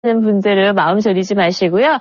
분들은 마음 졸이지 마시고요.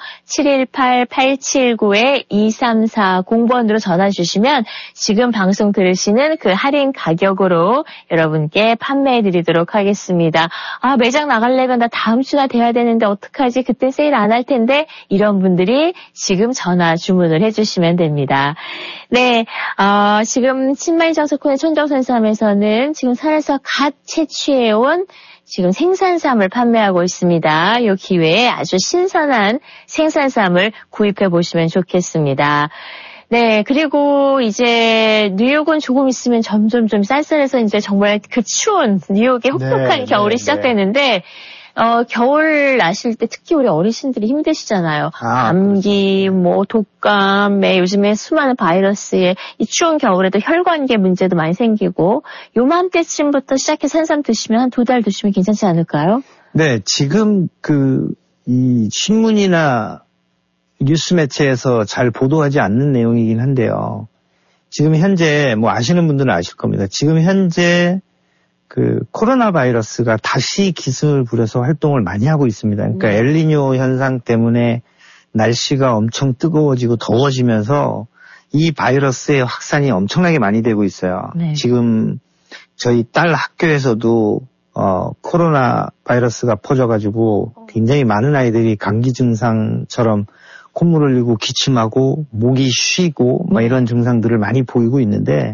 718-879-2340번으로 전화 주시면 지금 방송 들으시는 그 할인 가격으로 여러분께 판매해 드리도록 하겠습니다. 아, 매장 나가려면 나 다음 주나 돼야 되는데 어떡하지? 그때 세일 안 할 텐데 이런 분들이 지금 전화 주문을 해 주시면 됩니다. 네, 지금 친말정석훈의 천정산삼에서는 지금 산에서 갓 채취해온 지금 생산삼을 판매하고 있습니다. 이 기회에 아주 신선한 생산삼을 구입해 보시면 좋겠습니다. 네, 그리고 이제 뉴욕은 조금 있으면 점점 좀 쌀쌀해서 이제 정말 그 추운 뉴욕의 혹독한 겨울이 시작되는데 겨울 나실 때 특히 우리 어르신들이 힘드시잖아요. 감기, 독감, 요즘에 수많은 바이러스에 이 추운 겨울에도 혈관계 문제도 많이 생기고 요맘때쯤부터 시작해서 산삼 드시면 한 2달 드시면 괜찮지 않을까요? 네, 지금 이 신문이나 뉴스 매체에서 잘 보도하지 않는 내용이긴 한데요. 지금 현재 아시는 분들은 아실 겁니다. 지금 현재 코로나 바이러스가 다시 기승을 부려서 활동을 많이 하고 있습니다. 그러니까 엘니뇨 현상 때문에 날씨가 엄청 뜨거워지고 더워지면서 이 바이러스의 확산이 엄청나게 많이 되고 있어요. 네. 지금 저희 딸 학교에서도 코로나 바이러스가 퍼져가지고 굉장히 많은 아이들이 감기 증상처럼 콧물 흘리고 기침하고 목이 쉬고 이런 증상들을 많이 보이고 있는데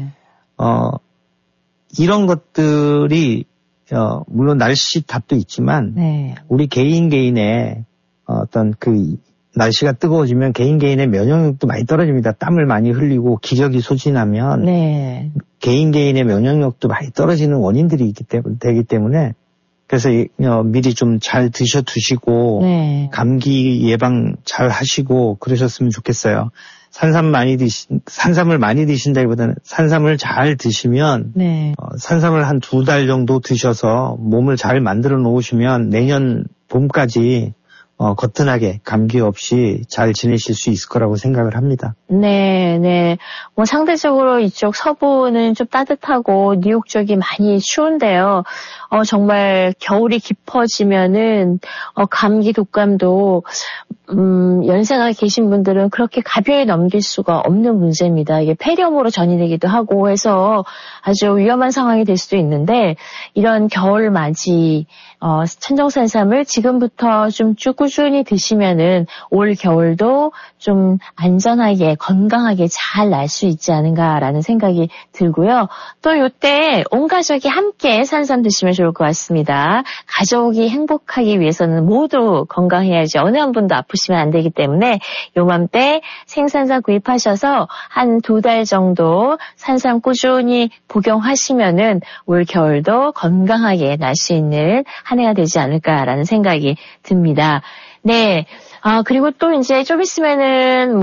이런 것들이 물론 날씨 탓도 있지만 우리 개인의 어떤 날씨가 뜨거워지면 개인의 면역력도 많이 떨어집니다. 땀을 많이 흘리고 기저귀 소진하면 개인의 면역력도 많이 떨어지는 원인들이 되기 때문에 그래서 미리 좀 잘 드시고 감기 예방 잘 하시고 그러셨으면 좋겠어요. 산삼을 많이 드신다기보다는 산삼을 잘 드시면 산삼을 한 2달 정도 드셔서 몸을 잘 만들어 놓으시면 내년 봄까지 거뜬하게 감기 없이 잘 지내실 수 있을 거라고 생각을 합니다. 네. 상대적으로 이쪽 서부는 좀 따뜻하고 뉴욕 쪽이 많이 추운데요. 정말 겨울이 깊어지면은 감기 독감도 연세가 계신 분들은 그렇게 가벼이 넘길 수가 없는 문제입니다. 이게 폐렴으로 전이되기도 하고 해서 아주 위험한 상황이 될 수도 있는데 이런 겨울 맞이 천정산삼을 지금부터 좀 쭉 꾸준히 드시면은 올 겨울도 좀 안전하게 건강하게 잘 날 수 있지 않은가라는 생각이 들고요. 또 이때 온 가족이 함께 산삼 드시면 좋을 것 같습니다. 가족이 행복하기 위해서는 모두 건강해야지 어느 한 분도 아프시면 안 되기 때문에 요맘때 생산삼 구입하셔서 한 2달 정도 산삼 꾸준히 복용하시면은 올 겨울도 건강하게 날 수 있는 한 해가 되지 않을까라는 생각이 듭니다. 네. 그리고 또 이제 좀 있으면은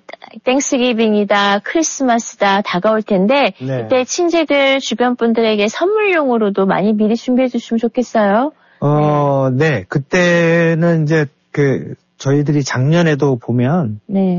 땡스기빙이다, 크리스마스다 다가올 텐데 이때 친지들 주변 분들에게 선물용으로도 많이 미리 준비해 주시면 좋겠어요. 네. 그때는 이제 저희들이 작년에도 보면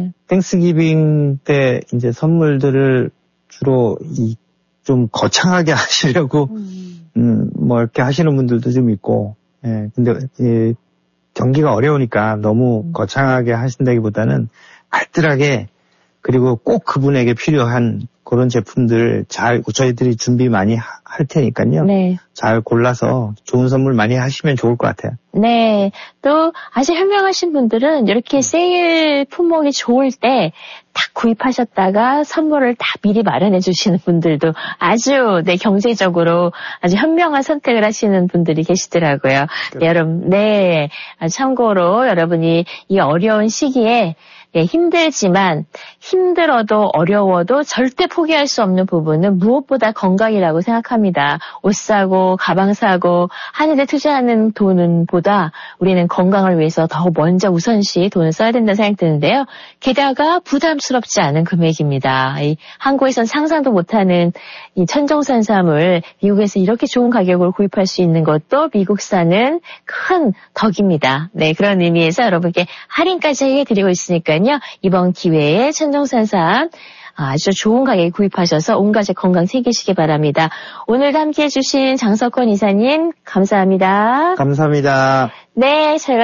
땡스기빙 때 이제 선물들을 주로 좀 거창하게 하시려고 이렇게 하시는 분들도 좀 있고 근데 경기가 어려우니까 너무 거창하게 하신다기보다는 알뜰하게 그리고 꼭 그분에게 필요한 그런 제품들 저희들이 준비 많이 할 테니까요. 잘 골라서 좋은 선물 많이 하시면 좋을 것 같아요. 네. 또 아주 현명하신 분들은 이렇게 세일 품목이 좋을 때 딱 구입하셨다가 선물을 다 미리 마련해 주시는 분들도 아주 경제적으로 아주 현명한 선택을 하시는 분들이 계시더라고요. 여러분, 참고로 여러분이 이 어려운 시기에 힘들지만 힘들어도 어려워도 절대 포기할 수 없는 부분은 무엇보다 건강이라고 생각합니다. 옷 사고 가방 사고 하는 데 투자하는 돈은 보다 우리는 건강을 위해서 더 먼저 우선시 돈을 써야 된다는 생각이 드는데요. 게다가 부담스럽지 않은 금액입니다. 한국에선 상상도 못하는 이 천정산삼을 미국에서 이렇게 좋은 가격으로 구입할 수 있는 것도 미국산은 큰 덕입니다. 네, 그런 의미에서 여러분께 할인까지 해드리고 있으니까요. 이번 기회에 천정산삼 아주 좋은 가격에 구입하셔서 온 가족 건강 챙기시기 바랍니다. 오늘도 함께해 주신 장석권 이사님 감사합니다. 감사합니다. 네, 저희가